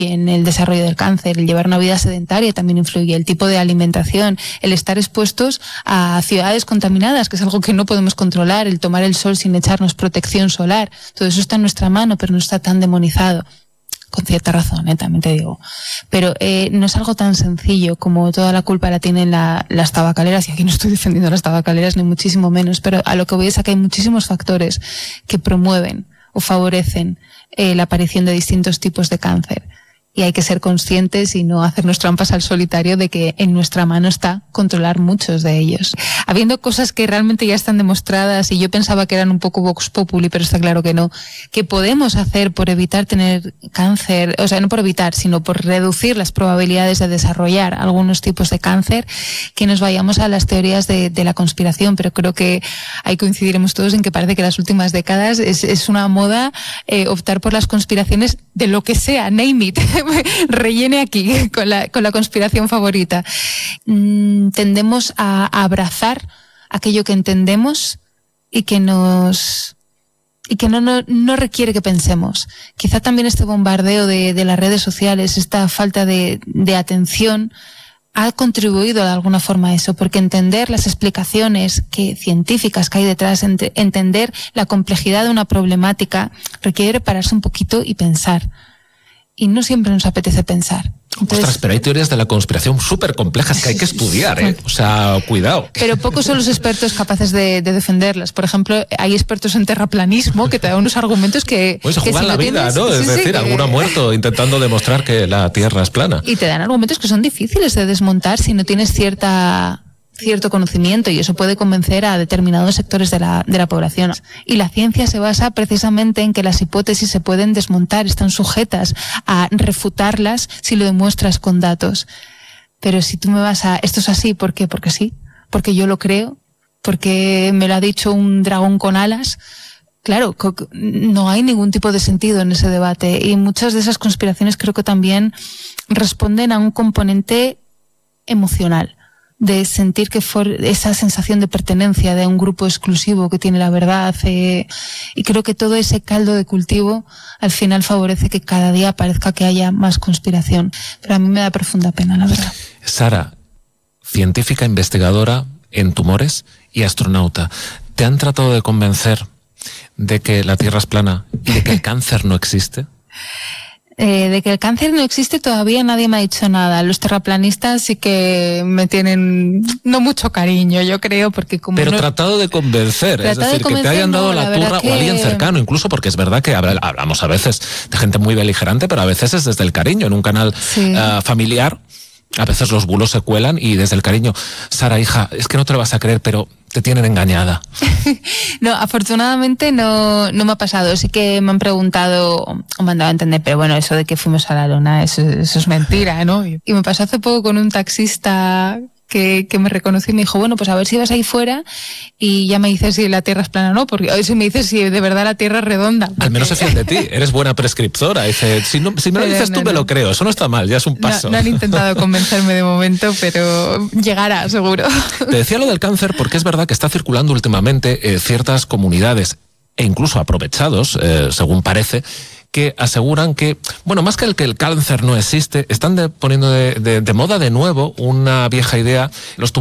en el desarrollo del cáncer. El llevar una vida sedentaria también influye, el tipo de alimentación, el estar expuestos a ciudades contaminadas, que es algo que no podemos controlar, el tomar el sol sin echarnos protección solar. Todo eso está en nuestra mano, pero no está tan demonizado. Con cierta razón, también te digo. Pero no es algo tan sencillo como toda la culpa la tienen las tabacaleras, y aquí no estoy defendiendo las tabacaleras ni muchísimo menos, pero a lo que voy es a que hay muchísimos factores que promueven o favorecen la aparición de distintos tipos de cáncer. Y hay que ser conscientes y no hacernos trampas al solitario de que en nuestra mano está controlar muchos de ellos. Habiendo cosas que realmente ya están demostradas, y yo pensaba que eran un poco vox populi, pero está claro que no, que podemos hacer por evitar tener cáncer, o sea, no por evitar, sino por reducir las probabilidades de desarrollar algunos tipos de cáncer, que nos vayamos a las teorías de la conspiración. Pero creo que ahí coincidiremos todos en que parece que las últimas décadas es una moda optar por las conspiraciones de lo que sea, name it. Rellene aquí con la conspiración favorita. Tendemos a abrazar aquello que entendemos y que no requiere que pensemos. Quizá también este bombardeo de las redes sociales, esta falta de atención, ha contribuido de alguna forma a eso, porque entender las explicaciones científicas que hay detrás, entender la complejidad de una problemática, requiere pararse un poquito y pensar. Y no siempre nos apetece pensar. Entonces, ostras, pero hay teorías de la conspiración súper complejas que hay que estudiar, ¿eh? O sea, cuidado. Pero pocos son los expertos capaces de defenderlas. Por ejemplo, hay expertos en terraplanismo que te dan unos argumentos que... Pues se juegan la vida, ¿no? Es decir, alguno ha muerto intentando demostrar que la Tierra es plana. Y te dan argumentos que son difíciles de desmontar si no tienes cierto conocimiento, y eso puede convencer a determinados sectores de la población. Y la ciencia se basa precisamente en que las hipótesis se pueden desmontar, están sujetas a refutarlas si lo demuestras con datos. Pero si tú me vas a... Esto es así, ¿por qué? Porque sí, porque yo lo creo, porque me lo ha dicho un dragón con alas. Claro, no hay ningún tipo de sentido en ese debate, y muchas de esas conspiraciones creo que también responden a un componente emocional, de sentir que esa sensación de pertenencia de un grupo exclusivo que tiene la verdad, y creo que todo ese caldo de cultivo al final favorece que cada día parezca que haya más conspiración. Pero a mí me da profunda pena, la verdad. Sara, científica investigadora en tumores y astronauta, ¿te han tratado de convencer de que la Tierra es plana y de que el cáncer no existe? De que el cáncer no existe todavía nadie me ha dicho nada. Los terraplanistas sí que me tienen no mucho cariño, yo creo, porque como... Pero tratado de convencer, es decir, que te hayan dado la turra o alguien cercano, incluso, porque es verdad que hablamos a veces de gente muy beligerante, pero a veces es desde el cariño, en un canal familiar. A veces los bulos se cuelan y desde el cariño, Sara, hija, es que no te lo vas a creer, pero te tienen engañada. No, afortunadamente no me ha pasado. Sí que me han preguntado, o me han dado a entender, pero bueno, eso de que fuimos a la luna, eso es mentira, ¿no? Y me pasó hace poco con un taxista que me reconoció y me dijo, bueno, pues a ver si vas ahí fuera y ya me dices si la Tierra es plana o no, porque hoy si me dices si de verdad la Tierra es redonda. Porque... Al menos se fían de ti, eres buena prescriptora. Dice, si me lo dices tú me lo creo, eso no está mal, ya es un paso. No han intentado convencerme de momento, pero llegará, seguro. Te decía lo del cáncer porque es verdad que está circulando últimamente ciertas comunidades, e incluso aprovechados, según parece, que aseguran que, bueno, más que el cáncer no existe, están poniendo de moda de nuevo una vieja idea, los